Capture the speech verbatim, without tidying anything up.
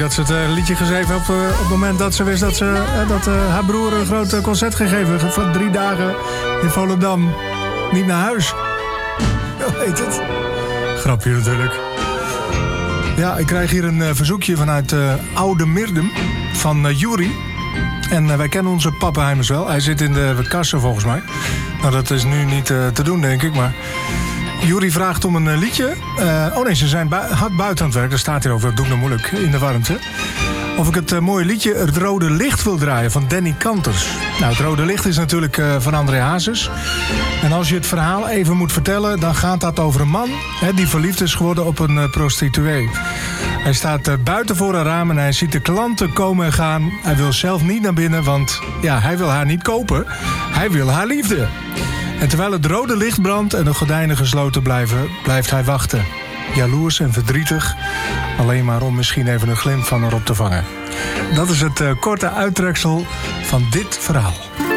dat ze het uh, liedje geschreven op, uh, op het moment dat ze wist dat, ze, uh, dat uh, haar broer een groot uh, concert gegeven heeft. Van drie dagen in Volendam. Niet naar huis. Hoe heet het? Grapje natuurlijk. Ja, ik krijg hier een uh, verzoekje vanuit uh, Oude Mirdum van uh, Juri. En uh, wij kennen onze Pappenheimers wel. Hij zit in de kassen volgens mij. Nou, dat is nu niet uh, te doen, denk ik, maar... Juri vraagt om een uh, liedje. Uh, oh nee, ze zijn bu- hard buiten aan het werk. Daar staat hier over, dat doe ik nou moeilijk, in de warmte. Of ik het uh, mooie liedje Het Rode Licht wil draaien van Danny Kanters. Nou, Het Rode Licht is natuurlijk uh, van André Hazes. En als je het verhaal even moet vertellen... dan gaat dat over een man hè, die verliefd is geworden op een uh, prostituee. Hij staat uh, buiten voor een raam en hij ziet de klanten komen en gaan. Hij wil zelf niet naar binnen, want ja, hij wil haar niet kopen. Hij wil haar liefde. En terwijl het rode licht brandt en de gordijnen gesloten blijven... blijft hij wachten. Jaloers en verdrietig. Alleen maar om misschien even een glimp van haar op te vangen. Dat is het uh, korte uittreksel van dit verhaal.